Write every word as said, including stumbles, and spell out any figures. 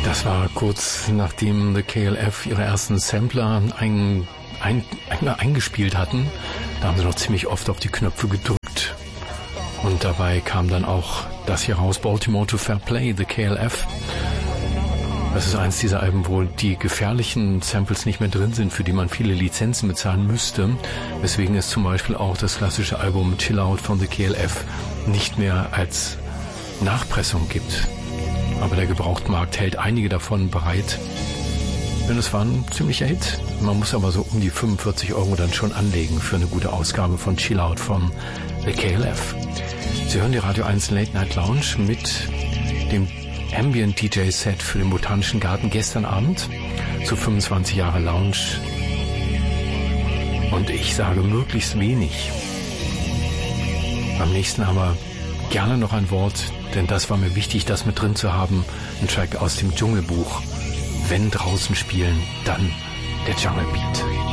Das war kurz nachdem The K L F ihre ersten Sampler ein, ein, ein, eingespielt hatten. Da haben sie noch ziemlich oft auf die Knöpfe gedrückt. Und dabei kam dann auch das hier raus, Baltimore to Fair Play, The K L F. Das ist eins dieser Alben, wo die gefährlichen Samples nicht mehr drin sind, für die man viele Lizenzen bezahlen müsste. Weswegen es zum Beispiel auch das klassische Album Chill Out von The K L F nicht mehr als Nachpressung gibt. Aber der Gebrauchtmarkt hält einige davon bereit. Denn es war ein ziemlicher Hit. Man muss aber so um die fünfundvierzig Euro dann schon anlegen für eine gute Ausgabe von Chill Out von The K L F. Sie hören die Radio eins Late Night Lounge mit dem Ambient D J-Set für den Botanischen Garten gestern Abend zu fünfundzwanzig Jahre Lounge. Und ich sage möglichst wenig. Beim nächsten aber gerne noch ein Wort, denn das war mir wichtig, das mit drin zu haben. Ein Track aus dem Dschungelbuch. Wenn draußen spielen, dann der Jungle Beat.